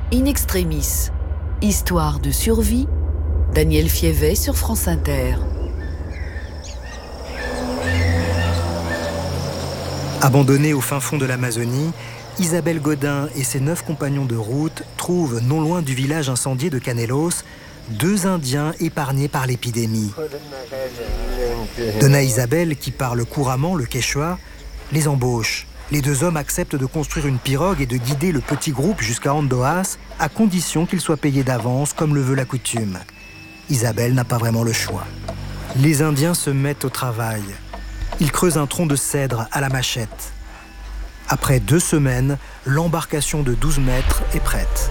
In extremis, histoire de survie, Daniel Fievet sur France Inter. Abandonnée au fin fond de l'Amazonie, Isabelle Godin et ses 9 compagnons de route trouvent, non loin du village incendié de Canelos, 2 Indiens épargnés par l'épidémie. Dona Isabelle, qui parle couramment le quechua, les embauche. Les 2 hommes acceptent de construire une pirogue et de guider le petit groupe jusqu'à Andoas, à condition qu'ils soient payés d'avance, comme le veut la coutume. Isabelle n'a pas vraiment le choix. Les Indiens se mettent au travail. Ils creusent un tronc de cèdre à la machette. Après 2 semaines, l'embarcation de 12 mètres est prête.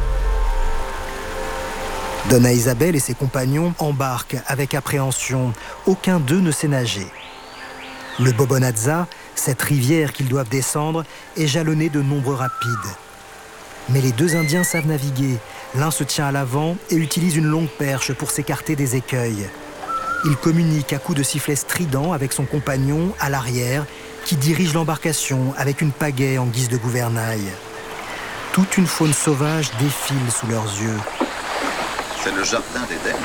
Dona Isabelle et ses compagnons embarquent avec appréhension. Aucun d'eux ne sait nager. Le Bobonadza, cette rivière qu'ils doivent descendre, est jalonnée de nombreux rapides. Mais les 2 Indiens savent naviguer. L'un se tient à l'avant et utilise une longue perche pour s'écarter des écueils. Il communique à coups de sifflet strident avec son compagnon à l'arrière, qui dirige l'embarcation avec une pagaie en guise de gouvernail. Toute une faune sauvage défile sous leurs yeux. C'est le jardin d'Éden.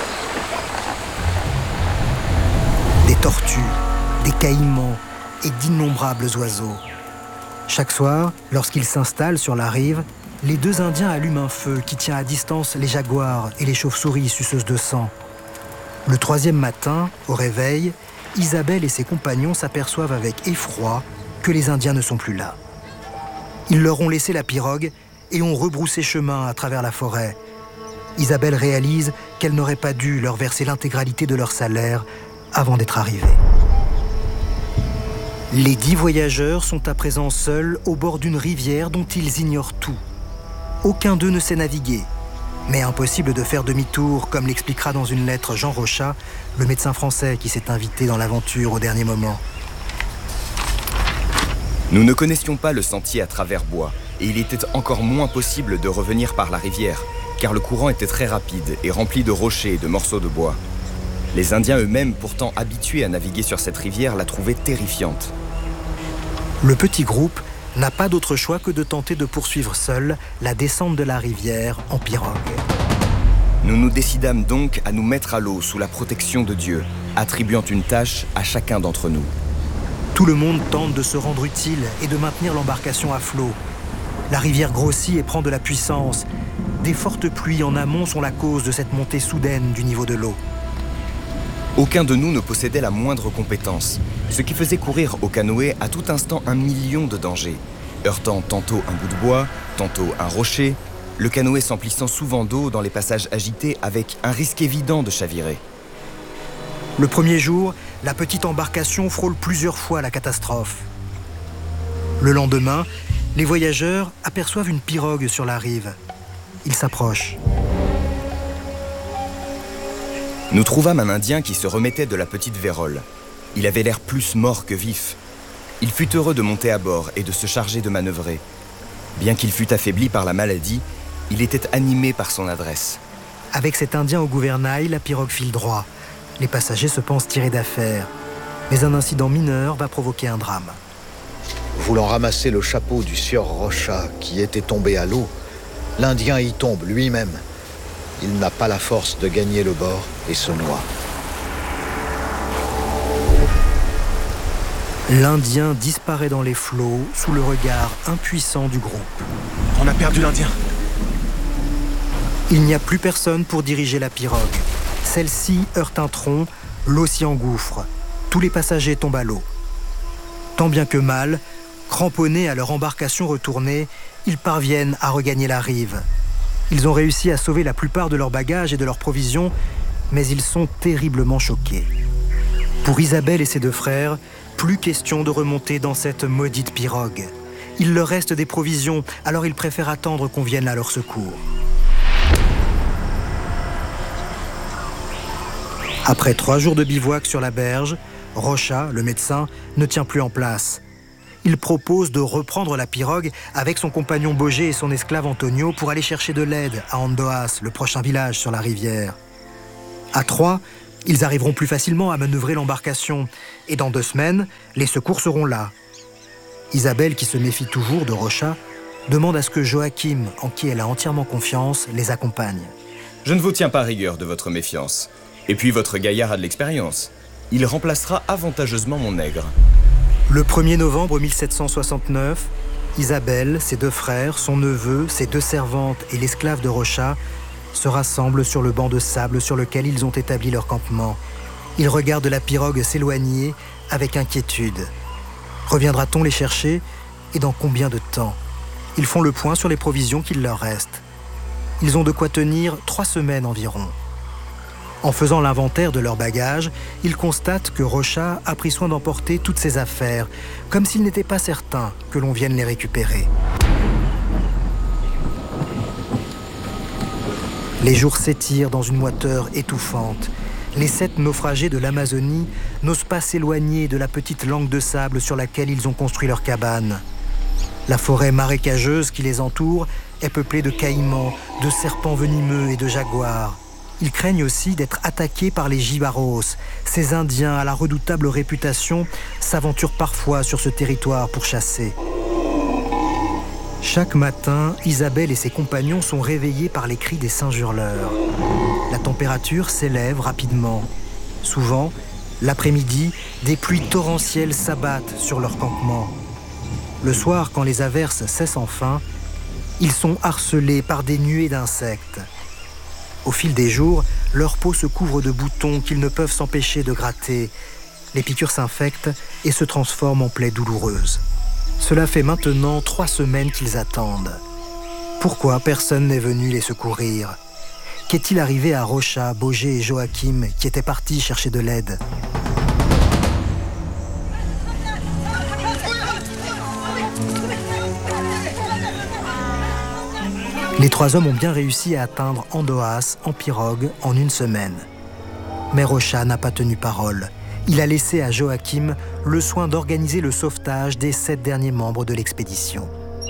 Des tortues, des caïmans et d'innombrables oiseaux. Chaque soir, lorsqu'ils s'installent sur la rive, les 2 Indiens allument un feu qui tient à distance les jaguars et les chauves-souris suceuses de sang. Le 3e matin, au réveil, Isabelle et ses compagnons s'aperçoivent avec effroi que les Indiens ne sont plus là. Ils leur ont laissé la pirogue et ont rebroussé chemin à travers la forêt. Isabelle réalise qu'elle n'aurait pas dû leur verser l'intégralité de leur salaire avant d'être arrivée. Les 10 voyageurs sont à présent seuls au bord d'une rivière dont ils ignorent tout. Aucun d'eux ne sait naviguer, mais impossible de faire demi-tour, comme l'expliquera dans une lettre Jean Rochat, le médecin français qui s'est invité dans l'aventure au dernier moment. Nous ne connaissions pas le sentier à travers bois, et il était encore moins possible de revenir par la rivière, car le courant était très rapide et rempli de rochers et de morceaux de bois. Les Indiens eux-mêmes, pourtant habitués à naviguer sur cette rivière, la trouvaient terrifiante. Le petit groupe n'a pas d'autre choix que de tenter de poursuivre seul la descente de la rivière en pirogue. Nous nous décidâmes donc à nous mettre à l'eau sous la protection de Dieu, attribuant une tâche à chacun d'entre nous. Tout le monde tente de se rendre utile et de maintenir l'embarcation à flot. La rivière grossit et prend de la puissance. Des fortes pluies en amont sont la cause de cette montée soudaine du niveau de l'eau. Aucun de nous ne possédait la moindre compétence, ce qui faisait courir au canoë à tout instant 1 million de dangers, heurtant tantôt un bout de bois, tantôt un rocher, le canoë s'emplissant souvent d'eau dans les passages agités avec un risque évident de chavirer. Le premier jour, la petite embarcation frôle plusieurs fois la catastrophe. Le lendemain, les voyageurs aperçoivent une pirogue sur la rive. Ils s'approchent. Nous trouvâmes un Indien qui se remettait de la petite vérole. Il avait l'air plus mort que vif. Il fut heureux de monter à bord et de se charger de manœuvrer. Bien qu'il fût affaibli par la maladie, il était animé par son adresse. Avec cet Indien au gouvernail, la pirogue file droit. Les passagers se pensent tirés d'affaire. Mais un incident mineur va provoquer un drame. Voulant ramasser le chapeau du sieur Rocha qui était tombé à l'eau, l'Indien y tombe lui-même. Il n'a pas la force de gagner le bord et se noie. L'Indien disparaît dans les flots sous le regard impuissant du groupe. On a perdu l'Indien. Il n'y a plus personne pour diriger la pirogue. Celle-ci heurte un tronc, l'eau s'y engouffre. Tous les passagers tombent à l'eau. Tant bien que mal, cramponnés à leur embarcation retournée, ils parviennent à regagner la rive. Ils ont réussi à sauver la plupart de leurs bagages et de leurs provisions, mais ils sont terriblement choqués. Pour Isabelle et ses 2 frères, plus question de remonter dans cette maudite pirogue. Il leur reste des provisions, alors ils préfèrent attendre qu'on vienne à leur secours. Après 3 jours de bivouac sur la berge, Rocha, le médecin, ne tient plus en place. Il propose de reprendre la pirogue avec son compagnon Bogé et son esclave Antonio pour aller chercher de l'aide à Andoas, le prochain village sur la rivière. À 3, ils arriveront plus facilement à manœuvrer l'embarcation et dans 2 semaines, les secours seront là. Isabelle, qui se méfie toujours de Rocha, demande à ce que Joachim, en qui elle a entièrement confiance, les accompagne. Je ne vous tiens pas rigueur de votre méfiance. Et puis votre gaillard a de l'expérience. Il remplacera avantageusement mon nègre. Le 1er novembre 1769, Isabelle, ses 2 frères, son neveu, ses 2 servantes et l'esclave de Rocha se rassemblent sur le banc de sable sur lequel ils ont établi leur campement. Ils regardent la pirogue s'éloigner avec inquiétude. Reviendra-t-on les chercher et dans combien de temps? Ils font le point sur les provisions qu'il leur reste. Ils ont de quoi tenir 3 semaines environ. En faisant l'inventaire de leurs bagages, ils constatent que Rocha a pris soin d'emporter toutes ses affaires, comme s'il n'était pas certain que l'on vienne les récupérer. Les jours s'étirent dans une moiteur étouffante. Les 7 naufragés de l'Amazonie n'osent pas s'éloigner de la petite langue de sable sur laquelle ils ont construit leur cabane. La forêt marécageuse qui les entoure est peuplée de caïmans, de serpents venimeux et de jaguars. Ils craignent aussi d'être attaqués par les jibaros. Ces Indiens à la redoutable réputation s'aventurent parfois sur ce territoire pour chasser. Chaque matin, Isabelle et ses compagnons sont réveillés par les cris des singes hurleurs. La température s'élève rapidement. Souvent, l'après-midi, des pluies torrentielles s'abattent sur leur campement. Le soir, quand les averses cessent enfin, ils sont harcelés par des nuées d'insectes. Au fil des jours, leur peau se couvre de boutons qu'ils ne peuvent s'empêcher de gratter. Les piqûres s'infectent et se transforment en plaies douloureuses. Cela fait maintenant 3 semaines qu'ils attendent. Pourquoi personne n'est venu les secourir? Qu'est-il arrivé à Rocha, Boger et Joachim qui étaient partis chercher de l'aide? Les 3 hommes ont bien réussi à atteindre Andoas en pirogue en 1 semaine. Mais Rocha n'a pas tenu parole. Il a laissé à Joachim le soin d'organiser le sauvetage des 7 derniers membres de l'expédition.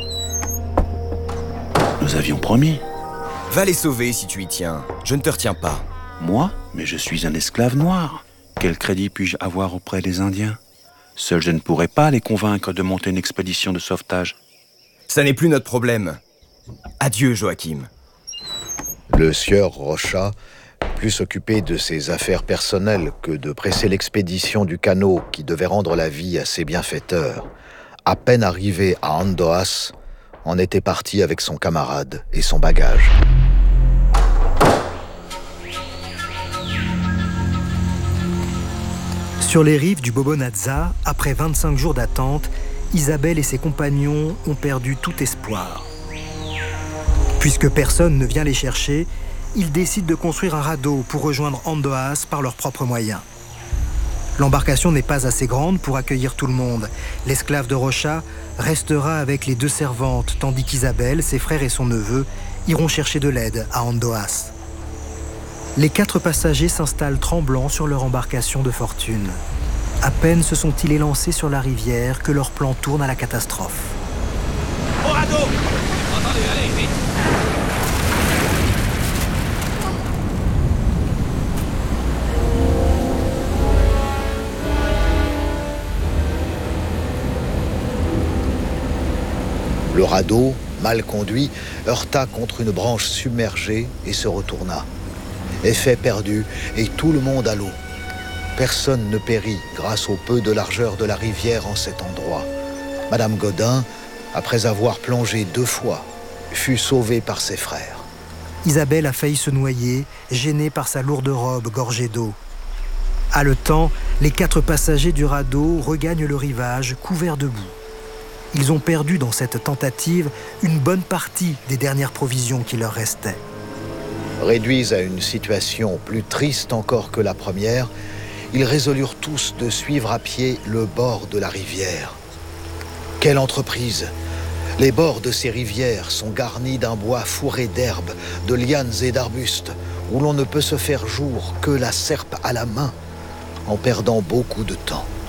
Nous avions promis. Va les sauver si tu y tiens. Je ne te retiens pas. Moi? Mais je suis un esclave noir. Quel crédit puis-je avoir auprès des Indiens? Seul je ne pourrais pas les convaincre de monter une expédition de sauvetage. Ça n'est plus notre problème. Adieu, Joachim. Le sieur Rocha, plus occupé de ses affaires personnelles que de presser l'expédition du canot qui devait rendre la vie à ses bienfaiteurs, à peine arrivé à Andoas, en était parti avec son camarade et son bagage. Sur les rives du Bobonazza, après 25 jours d'attente, Isabelle et ses compagnons ont perdu tout espoir. Puisque personne ne vient les chercher, ils décident de construire un radeau pour rejoindre Andoas par leurs propres moyens. L'embarcation n'est pas assez grande pour accueillir tout le monde. L'esclave de Rocha restera avec les 2 servantes, tandis qu'Isabelle, ses frères et son neveu iront chercher de l'aide à Andoas. Les 4 passagers s'installent tremblants sur leur embarcation de fortune. À peine se sont-ils élancés sur la rivière que leur plan tourne à la catastrophe. Au radeau! Attendez, allez, vite! Le radeau, mal conduit, heurta contre une branche submergée et se retourna. Effet perdu, et tout le monde à l'eau. Personne ne périt grâce au peu de largeur de la rivière en cet endroit. Madame Godin, après avoir plongé 2 fois, fut sauvée par ses frères. Isabelle a failli se noyer, gênée par sa lourde robe gorgée d'eau. Haletant, les 4 passagers du radeau regagnent le rivage, couverts de boue. Ils ont perdu dans cette tentative une bonne partie des dernières provisions qui leur restaient. Réduits à une situation plus triste encore que la première, ils résolurent tous de suivre à pied le bord de la rivière. Quelle entreprise! Les bords de ces rivières sont garnis d'un bois fourré d'herbes, de lianes et d'arbustes, où l'on ne peut se faire jour que la serpe à la main, en perdant beaucoup de temps.